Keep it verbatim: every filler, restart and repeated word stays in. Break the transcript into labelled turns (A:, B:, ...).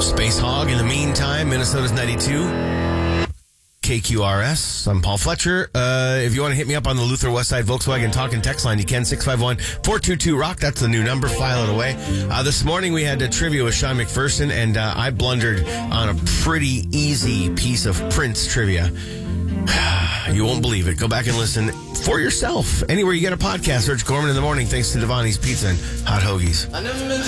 A: Space Hog. In the meantime, Minnesota's ninety-two. K Q R S. I'm Paul Fletcher. Uh, if you want to hit me up on the Luther Westside Volkswagen Talk and Text line, you can. six five one, four two two, ROCK. That's the new number. File it away. Uh, this morning we had a trivia with Sean McPherson, and uh, I blundered on a pretty easy piece of Prince trivia. You won't believe it. Go back and listen for yourself. Anywhere you get a podcast, search Gorman in the Morning. Thanks to Devani's Pizza and Hot Hoagies.